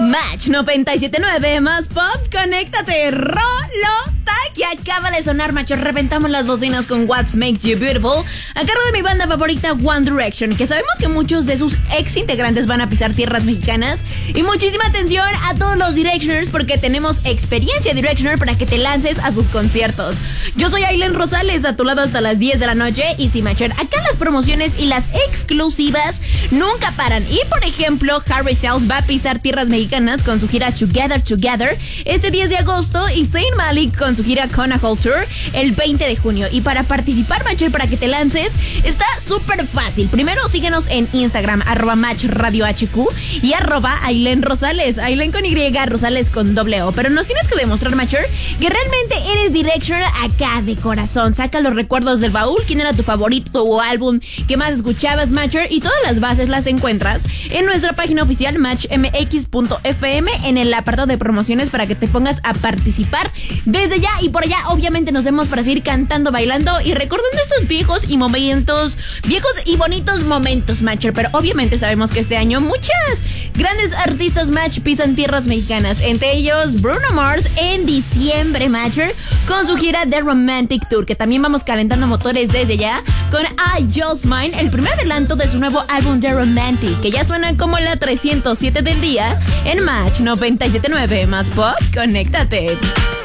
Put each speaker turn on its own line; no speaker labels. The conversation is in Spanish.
Match 97.9 más pop, conéctate, Rolota, que acaba de sonar, macho. Reventamos las bocinas con What Makes You Beautiful, a cargo de mi banda favorita One Direction, que sabemos que muchos de sus ex integrantes van a pisar tierras mexicanas. Y muchísima atención a todos los Directioners, porque tenemos experiencia Directioner para que te lances a sus conciertos. Yo soy Aileen Rosales, a tu lado hasta las 10 de la noche. Y sí, macho, acá las promociones y las exclusivas nunca paran. Y por ejemplo, Harry Styles va a pisar tierras mexicanas con su gira Together este 10 de agosto, y Zayn Malik con su gira Conahall Tour el 20 de junio. Y para participar, macho, para que te lances, está súper fácil. Primero síguenos en Instagram, @MatchRadioHQ y @Aileen Rosales, Aileen con Y, Rosales con O. Pero nos tienes que demostrar, macho, que realmente eres Directioner acá de corazón. Saca los recuerdos del baúl, quién era tu favorito o álbum que más escuchabas, macho, y todas las bases las encuentras en nuestra página oficial matchmx.fm, en el apartado de promociones, para que te pongas a participar desde ya. Y por allá obviamente nos vemos para seguir cantando, bailando y recordando estos viejos y bonitos momentos, macho. Pero obviamente sabemos que este año muchas grandes artistas, match, pisan tierras mexicanas, entre ellos Bruno Mars en diciembre, macho, con su gira The Romantic Tour, que también vamos calentando motores desde ya con I Just Mine, el primer adelanto de su nuevo álbum The Romantic, que ya suena como la 307 del día en Match 97.9 más pop, conéctate.